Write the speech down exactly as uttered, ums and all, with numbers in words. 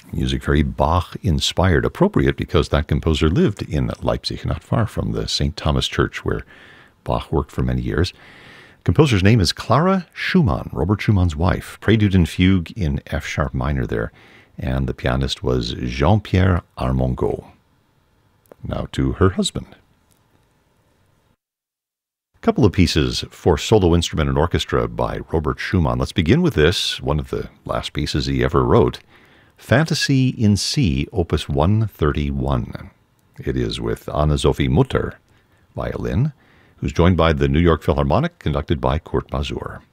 Music very Bach-inspired, appropriate because that composer lived in Leipzig, not far from the Saint Thomas Church where Bach worked for many years. The composer's name is Clara Schumann, Robert Schumann's wife. Prelude and Fugue in F-sharp minor there. And the pianist was Jean-Pierre Armengaud. Now to her husband. A couple of pieces for solo instrument and orchestra by Robert Schumann. Let's begin with this, one of the last pieces he ever wrote, Fantasy in C, Opus one thirty-one. It is with Anna-Sophie Mutter, violin, who's joined by the New York Philharmonic, conducted by Kurt Masur.